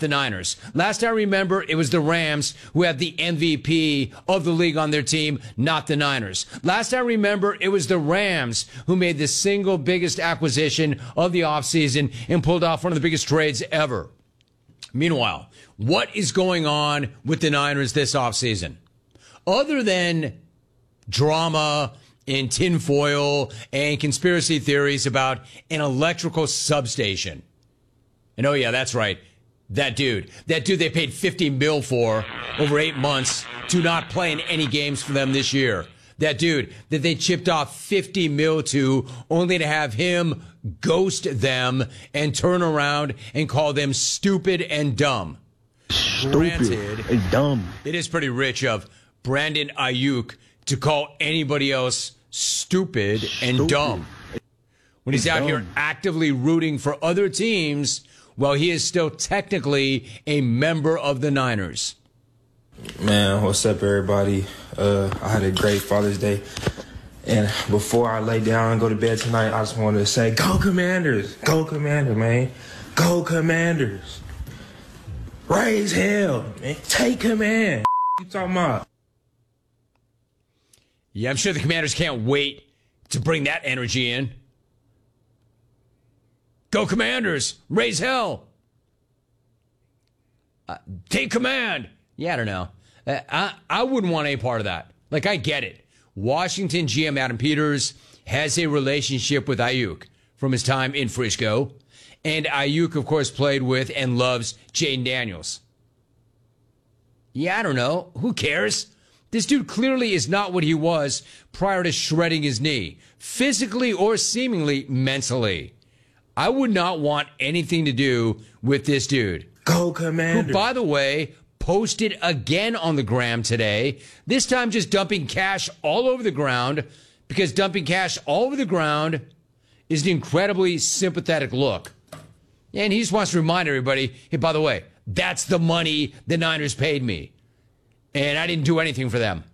the Niners. Last I remember, it was the Rams who had the MVP of the league on their team, not the Niners. Last I remember, it was the Rams who made the single biggest acquisition of the offseason and pulled off one of the biggest trades ever. Meanwhile, what is going on with the Niners this offseason? Other than drama and tinfoil and conspiracy theories about an electrical substation. And oh yeah, that's right. That dude they paid $50 million for over 8 months to not play in any games for them this year. That dude that they chipped off $50 million to, only to have him ghost them and turn around and call them stupid and dumb. Stupid and dumb. It is pretty rich of Brandon Ayuk to call anybody else stupid and dumb when he's out here actively rooting for other teams while he is still technically a member of the Niners. Man, what's up, everybody? I had a great Father's Day. And before I lay down and go to bed tonight, I just wanted to say, go Commanders! Go Commanders, man. Go Commanders. Raise hell, man. Take command. What you talking about? Yeah, I'm sure the Commanders can't wait to bring that energy in. Go Commanders! Raise hell! Take command! Yeah, I don't know. I wouldn't want any part of that. Like, I get it. Washington GM Adam Peters has a relationship with Ayuk from his time in Frisco. And Ayuk, of course, played with and loves Jayden Daniels. Yeah, I don't know. Who cares? This dude clearly is not what he was prior to shredding his knee, physically or seemingly mentally. I would not want anything to do with this dude. Go Commanders. Who, by the way, posted again on the gram today, this time just dumping cash all over the ground, because dumping cash all over the ground is an incredibly sympathetic look. And he just wants to remind everybody, hey, by the way, that's the money the Niners paid me. And I didn't do anything for them.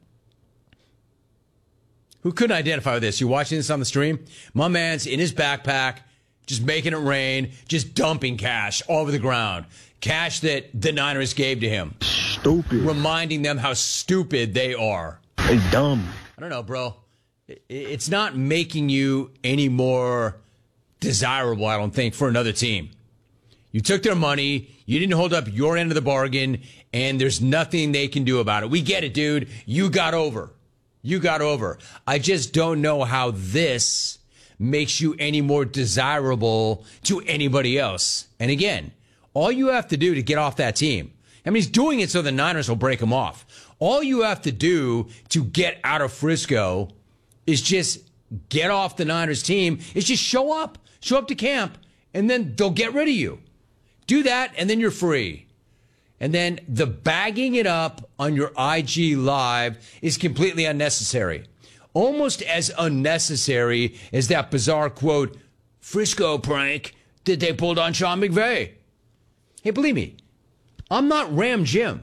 Who couldn't identify with this? You watching this on the stream? My man's in his backpack, just making it rain, just dumping cash all over the ground. Cash that the Niners gave to him. Stupid. Reminding them how stupid they are. They dumb. I don't know, bro. It's not making you any more desirable, I don't think, for another team. You took their money, you didn't hold up your end of the bargain, and there's nothing they can do about it. We get it, dude. You got over. You got over. I just don't know how this makes you any more desirable to anybody else. And again, all you have to do to get off that team, I mean, he's doing it so the Niners will break him off. All you have to do to get out of Frisco is just get off the Niners team. Is just show up to camp, and then they'll get rid of you. Do that, and then you're free. And then the bagging it up on your IG Live is completely unnecessary. Almost as unnecessary as that bizarre, quote, Frisco prank that they pulled on Sean McVay. Hey, believe me, I'm not Ram Jim.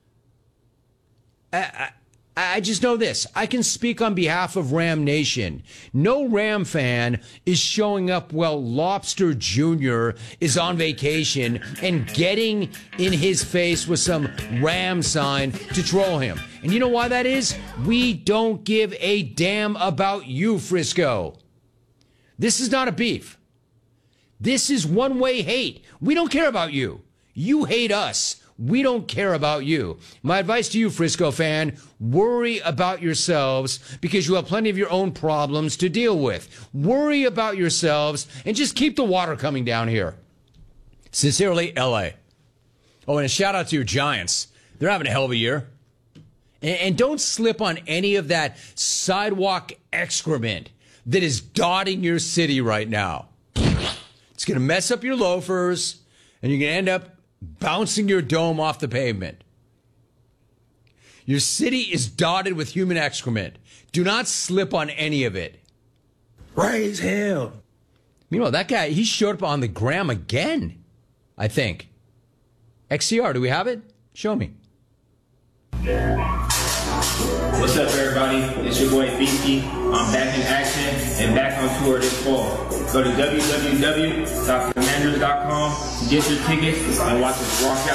I just know this. I can speak on behalf of Ram Nation. No Ram fan is showing up while Lobster Jr. is on vacation and getting in his face with some Ram sign to troll him. And you know why that is? We don't give a damn about you, Frisco. This is not a beef. This is one-way hate. We don't care about you. You hate us. We don't care about you. My advice to you, Frisco fan, worry about yourselves, because you have plenty of your own problems to deal with. Worry about yourselves and just keep the water coming down here. Sincerely, LA. Oh, and a shout out to your Giants. They're having a hell of a year. And don't slip on any of that sidewalk excrement that is dotting your city right now. It's going to mess up your loafers, and you're going to end up bouncing your dome off the pavement. Your city is dotted with human excrement. Do not slip on any of it. Raise hell. Meanwhile, that guy, he showed up on the gram again, I think. XCR, do we have it? Show me. What's up, everybody? It's your boy Binky. I'm back in action and back on tour this fall. Go to www.commanders.com, get your tickets, and watch us rock out.